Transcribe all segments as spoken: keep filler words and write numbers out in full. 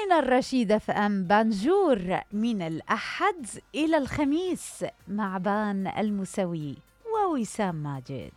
مستمعينا الرشيدة في أم بانجور من الأحد إلى الخميس مع بان المسوي ووسام ماجد.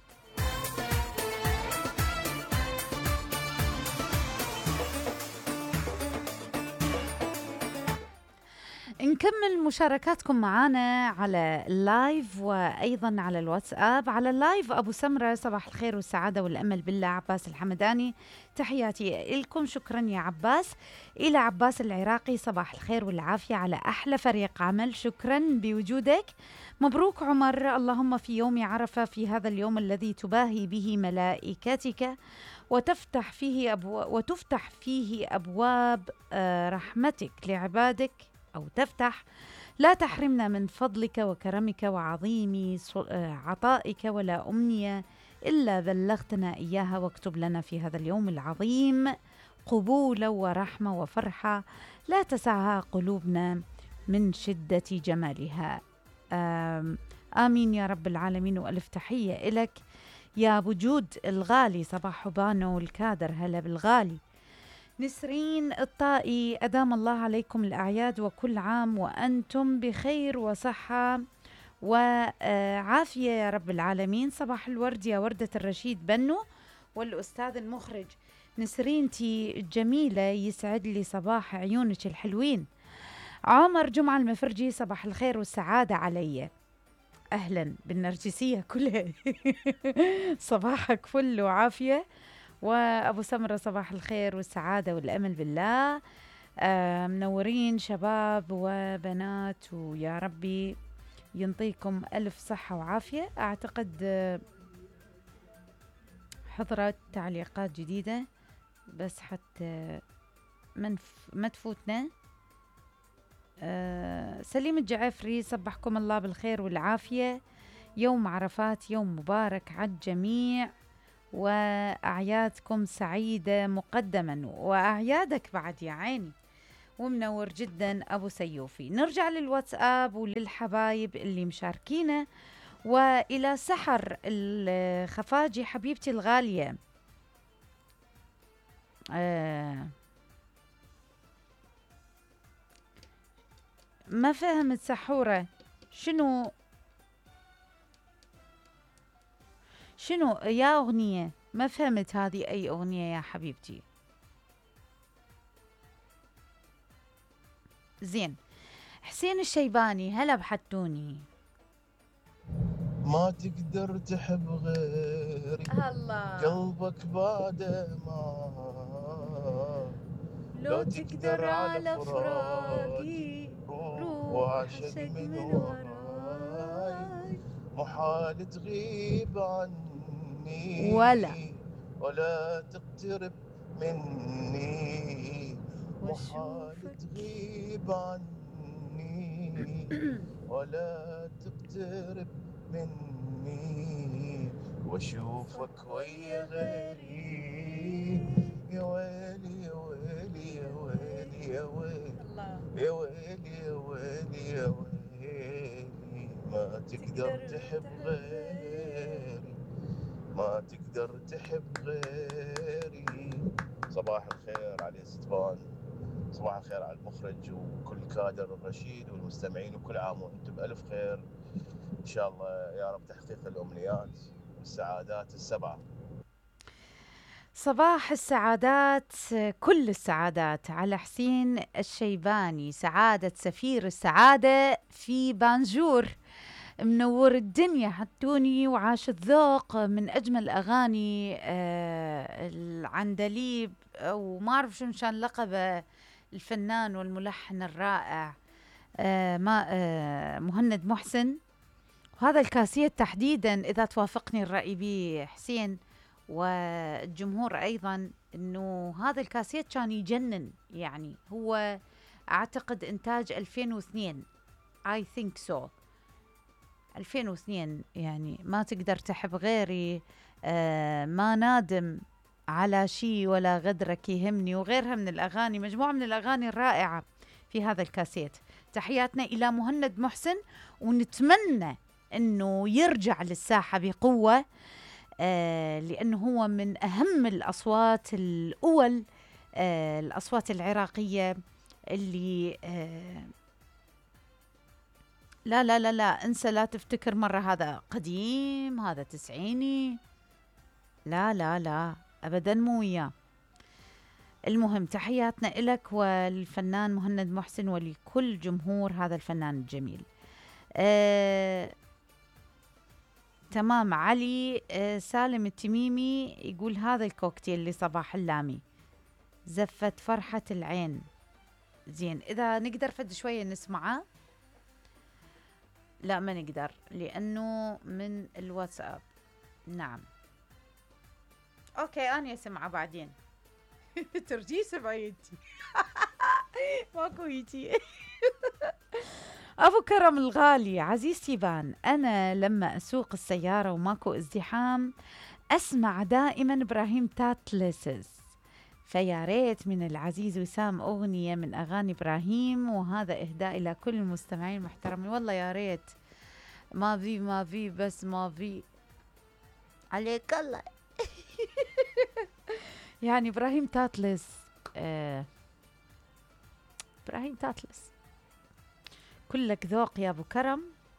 نكمل مشاركاتكم معنا على اللايف وأيضا على الواتساب. على اللايف أبو سمرة صباح الخير والسعادة والأمل بالله عباس الحمداني، تحياتي لكم، شكرا يا عباس. إلى عباس العراقي صباح الخير والعافية على أحلى فريق عمل، شكرا بوجودك. مبروك عمر، اللهم في يوم عرفة، في هذا اليوم الذي تباهي به ملائكتك وتفتح فيه أبو وتفتح فيه أبواب آه رحمتك لعبادك أو تفتح، لا تحرمنا من فضلك وكرمك وعظيم عطائك ولا أمنية إلا بلغتنا إياها، واكتب لنا في هذا اليوم العظيم قبولا ورحمة وفرحة لا تسعها قلوبنا من شدة جمالها. آمين يا رب العالمين. وألف تحية إلك يا وجود الغالي، صباح بانو الكادر، هلا بالغالي. نسرين الطائي، أدام الله عليكم الأعياد وكل عام وأنتم بخير وصحة وعافية يا رب العالمين. صباح الورد يا وردة الرشيد بنو والأستاذ المخرج. نسرين تي جميلة، يسعد لي صباح عيونك الحلوين. عمر جمعة المفرجي، صباح الخير والسعادة علي، أهلا بالنرجسية كلها. صباحك فل وعافية. وأبو سمرة صباح الخير والسعادة والأمل بالله. آه منورين شباب وبنات، ويا ربي ينطيكم ألف صحة وعافية. أعتقد آه حضرت تعليقات جديدة بس حتى ما تفوتنا. آه سليم الجعفري، صبحكم الله بالخير والعافية، يوم عرفات يوم مبارك على الجميع وأعيادكم سعيدة مقدما، وأعيادك بعد يا عيني، ومنور جدا أبو سيوفي. نرجع للواتساب وللحبايب اللي مشاركينا، وإلى سحر الخفاجي حبيبتي الغالية. آه ما فهمت سحورة، شنو شنو يا أغنية؟ ما فهمت هذه أي أغنية يا حبيبتي. زين. حسين الشيباني، هلا بحتوني. ما تقدر تحب غيري، الله قلبك بعد ما لو تقدر على فراقي روح وعشق من وراي، محال تغيب عني ولا ولا تقترب مني، محال تغيب عني ولا تقترب مني، واشوفك ويا غيري، يا ويلي يا ويلي يا ويلي يا ويلي يا ويلي يا ويلي يا ويلي، ما تقدر تحب غيري، ما تقدر تحب غيري. صباح الخير على استفان، صباح الخير على المخرج وكل كادر الرشيد والمستمعين، وكل عام وانتم بألف خير إن شاء الله يا رب، تحقيق الأمنيات والسعادات السبعة. صباح السعادات، كل السعادات على حسين الشيباني، سعادة سفير السعادة في بانجور، منور الدنيا حتوني، وعاش الذوق من أجمل أغاني آه العندليب، وما أعرف شو مشان لقب الفنان والملحن الرائع آه ما آه مهند محسن. وهذا الكاسيت تحديدا، إذا توافقني الرأي به حسين والجمهور أيضا، أنه هذا الكاسيت كان يجنن. يعني هو أعتقد إنتاج ألفين واثنين I think so، ألفين واثنين. يعني ما تقدر تحب غيري، آه ما نادم على شي ولا غدرك يهمني، وغيرها من الأغاني، مجموعة من الأغاني الرائعة في هذا الكاسيت. تحياتنا إلى مهند محسن، ونتمنى أنه يرجع للساحة بقوة، آه لأنه هو من أهم الأصوات الأول، آه الأصوات العراقية اللي آه لا لا لا لا انسى، لا تفتكر مرة هذا قديم هذا تسعيني، لا لا لا أبدا مو وياه. المهم تحياتنا إلك والفنان مهند محسن ولكل جمهور هذا الفنان الجميل. آه تمام. علي آه سالم التميمي يقول هذا الكوكتيل لصباح اللامي، زفت فرحة العين. زين، إذا نقدر فد شوية نسمعه. لا ما نقدر لأنه من الواتساب. نعم أوكي أنا أسمعه بعدين. ترجي سمعيتي. ماكو هيجي. أبو كرم الغالي، عزيزتي بان، أنا لما أسوق السيارة وماكو ازدحام أسمع دائما إبراهيم تاتلسز، فيا ريت من العزيز وسام أغنية من أغاني إبراهيم، وهذا إهداء إلى كل المستمعين المحترمين. والله يا ريت. ما في ما في بس ما في عليك الله. يعني إبراهيم تاتلس آه إبراهيم تاتلس كلك ذوق يا أبو كرم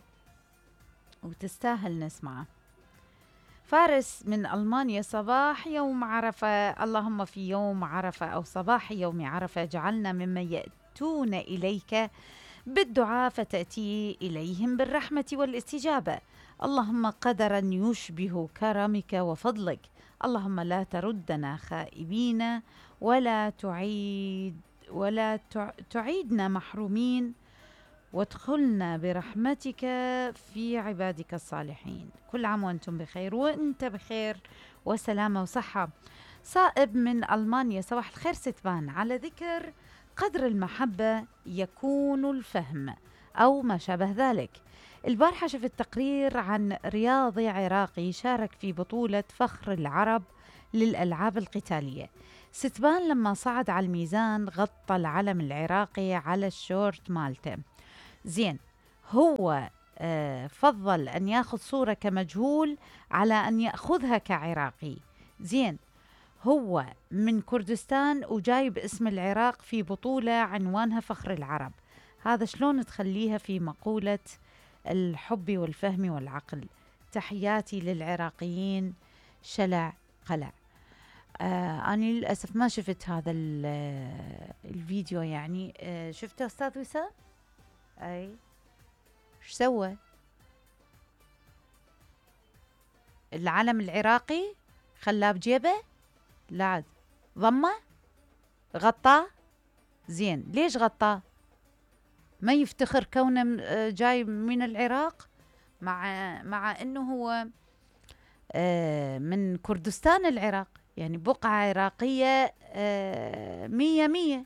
وتستاهل نسمعه. فارس من ألمانيا، صباح يوم عرفة، اللهم في يوم عرفة أو صباح يوم عرفة جعلنا ممن يأتون إليك بالدعاء فتأتي إليهم بالرحمة والاستجابة. اللهم قدرا يشبه كرمك وفضلك، اللهم لا تردنا خائبين ولا تعيد ولا تعيدنا محرومين، وادخلنا برحمتك في عبادك الصالحين. كل عام وانتم بخير، وانت بخير وسلامة وصحة. صائب من ألمانيا، صباح الخير ستبان، على ذكر قدر المحبة يكون الفهم أو ما شابه ذلك. البارحة شفت تقرير عن رياضي عراقي شارك في بطولة فخر العرب للألعاب القتالية. ستبان لما صعد على الميزان غطى العلم العراقي على الشورت مالته. زين، هو آه فضل أن يأخذ صورة كمجهول على أن يأخذها كعراقي. زين، هو من كردستان وجايب اسم العراق في بطولة عنوانها فخر العرب. هذا شلون تخليها في مقولة الحب والفهم والعقل؟ تحياتي للعراقيين شلع قلع. آه أنا للأسف ما شفت هذا الفيديو، يعني آه شفته أستاذ وسام؟ أي ايش سوى العلم العراقي؟ خلاه بجيبه؟ لا عاد ضمه غطاه. زين، ليش غطاه؟ ما يفتخر كونه جاي من العراق، مع مع انه هو من كردستان العراق، يعني بقعة عراقية مية مية.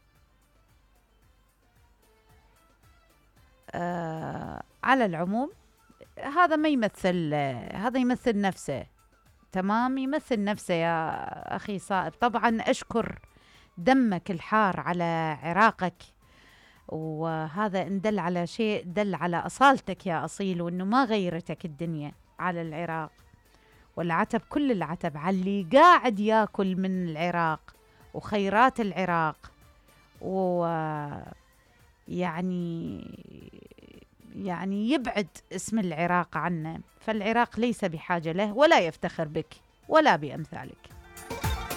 على العموم هذا ما يمثل، هذا يمثل نفسه. تمام، يمثل نفسه يا أخي صائب. طبعا أشكر دمك الحار على عراقك، وهذا إن دل على شيء دل على أصالتك يا أصيل، وإنه ما غيرتك الدنيا على العراق، والعتب كل العتب على اللي قاعد ياكل من العراق وخيرات العراق، ويعني يعني يبعد اسم العراق عنه. فالعراق ليس بحاجة له ولا يفتخر بك ولا بأمثالك.